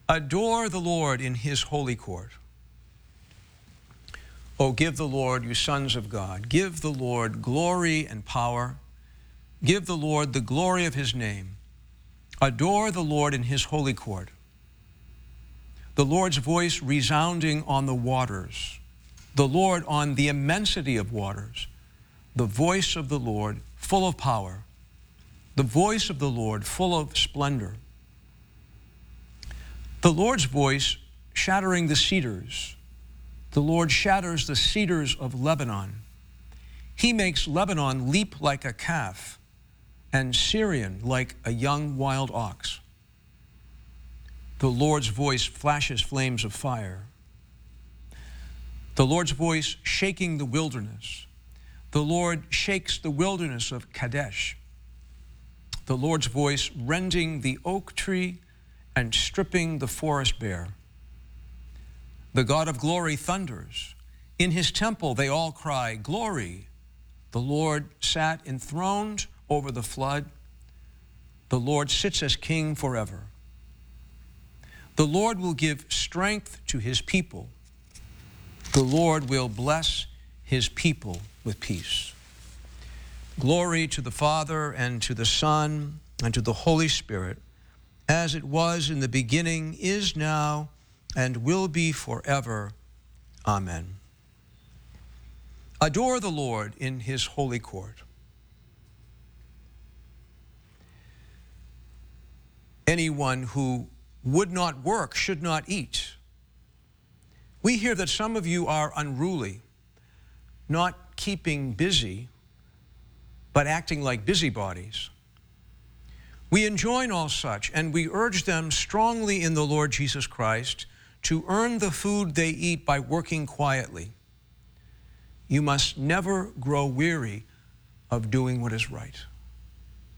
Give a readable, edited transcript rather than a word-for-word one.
Adore the Lord in his holy court. Oh, give the Lord, you sons of God, give the Lord glory and power. Give the Lord the glory of his name. Adore the Lord in his holy court. The Lord's voice resounding on the waters. The Lord on the immensity of waters. The voice of the Lord full of power. The voice of the Lord full of splendor. The Lord's voice shattering the cedars. The Lord shatters the cedars of Lebanon. He makes Lebanon leap like a calf, and Syrian like a young wild ox. The Lord's voice flashes flames of fire. The Lord's voice shaking the wilderness. The Lord shakes the wilderness of Kadesh. The Lord's voice rending the oak tree and stripping the forest bare. The God of glory thunders. In his temple they all cry, glory. The Lord sat enthroned over the flood. The Lord sits as king forever. The Lord will give strength to his people. The Lord will bless his people with peace. Glory to the Father, and to the Son, and to the Holy Spirit, as it was in the beginning, is now, and will be forever. Amen. Adore the Lord in his holy court. Anyone who would not work should not eat. We hear that some of you are unruly, not keeping busy, but acting like busybodies. We enjoin all such, and we urge them strongly in the Lord Jesus Christ to earn the food they eat by working quietly. You must never grow weary of doing what is right.